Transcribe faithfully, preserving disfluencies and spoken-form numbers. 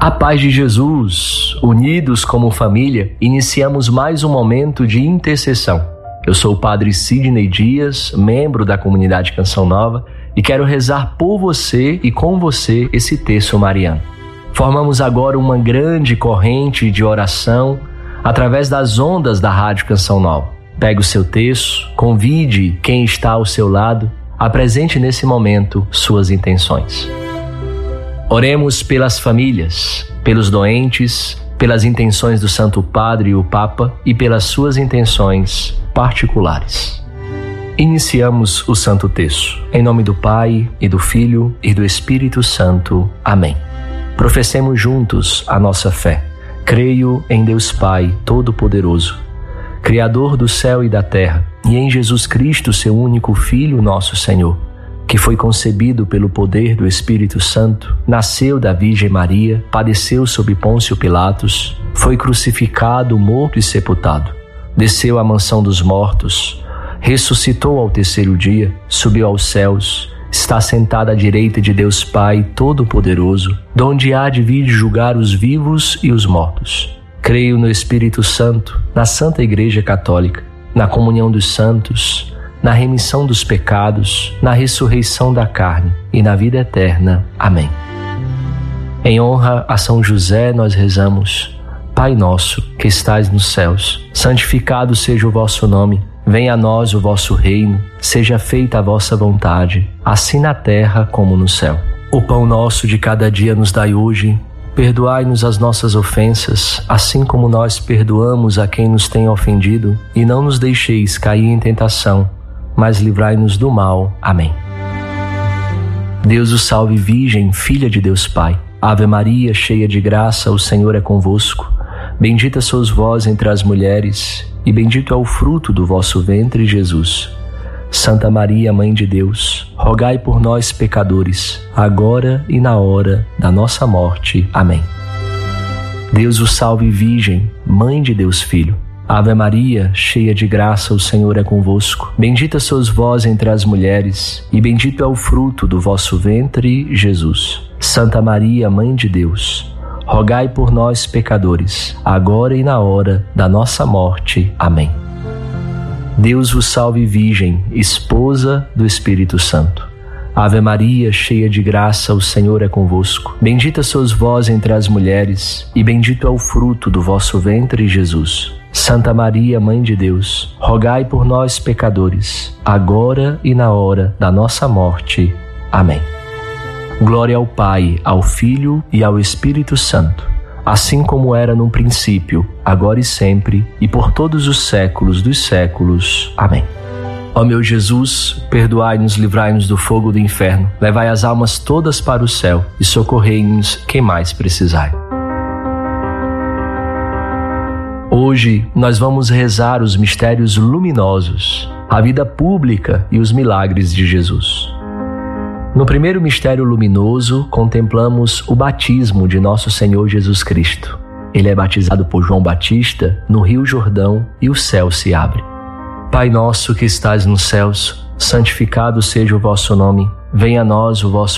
A paz de Jesus, unidos como família, iniciamos mais um momento de intercessão. Eu sou o Padre Sidney Dias, membro da comunidade Canção Nova, e quero rezar por você e com você esse terço mariano. Formamos agora uma grande corrente de oração através das ondas da Rádio Canção Nova. Pegue o seu terço, convide quem está ao seu lado, apresente nesse momento suas intenções. Oremos pelas famílias, pelos doentes, pelas intenções do Santo Padre e o Papa e pelas suas intenções particulares. Iniciamos o Santo Terço. Em nome do Pai, e do Filho, e do Espírito Santo. Amém. Professemos juntos a nossa fé. Creio em Deus Pai Todo-Poderoso, Criador do céu e da terra, e em Jesus Cristo, seu único Filho, nosso Senhor, que foi concebido pelo poder do Espírito Santo, nasceu da Virgem Maria, padeceu sob Pôncio Pilatos, foi crucificado, morto e sepultado, desceu à mansão dos mortos, ressuscitou ao terceiro dia, subiu aos céus, está sentado à direita de Deus Pai Todo-Poderoso, donde há de vir julgar os vivos e os mortos. Creio no Espírito Santo, na Santa Igreja Católica, na comunhão dos santos, na remissão dos pecados, na ressurreição da carne e na vida eterna. Amém. Em honra a São José nós rezamos: Pai nosso, que estais nos céus, santificado seja o vosso nome. Venha a nós o vosso reino, seja feita a vossa vontade, assim na terra como no céu. O pão nosso de cada dia nos dai hoje. Perdoai-nos as nossas ofensas, assim como nós perdoamos a quem nos tem ofendido, e não nos deixeis cair em tentação, mas livrai-nos do mal. Amém. Deus o salve, Virgem, filha de Deus Pai. Ave Maria, cheia de graça, o Senhor é convosco. Bendita sois vós entre as mulheres, e bendito é o fruto do vosso ventre, Jesus. Santa Maria, Mãe de Deus, rogai por nós, pecadores, agora e na hora da nossa morte. Amém. Deus o salve, Virgem, Mãe de Deus Filho. Ave Maria, cheia de graça, o Senhor é convosco. Bendita sois vós entre as mulheres, e bendito é o fruto do vosso ventre, Jesus. Santa Maria, Mãe de Deus, rogai por nós, pecadores, agora e na hora da nossa morte. Amém. Deus vos salve, Virgem, esposa do Espírito Santo. Ave Maria, cheia de graça, o Senhor é convosco. Bendita sois vós entre as mulheres, e bendito é o fruto do vosso ventre, Jesus. Santa Maria, Mãe de Deus, rogai por nós, pecadores, agora e na hora da nossa morte. Amém. Glória ao Pai, ao Filho e ao Espírito Santo, assim como era no princípio, agora e sempre, e por todos os séculos dos séculos. Amém. Ó meu Jesus, perdoai-nos, livrai-nos do fogo do inferno, levai as almas todas para o céu e socorrei-nos quem mais precisar. Hoje nós vamos rezar os mistérios luminosos, a vida pública e os milagres de Jesus. No primeiro mistério luminoso, contemplamos o batismo de nosso Senhor Jesus Cristo. Ele é batizado por João Batista no Rio Jordão e o céu se abre. Pai nosso que estais nos céus, santificado seja o vosso nome. Venha a nós o vosso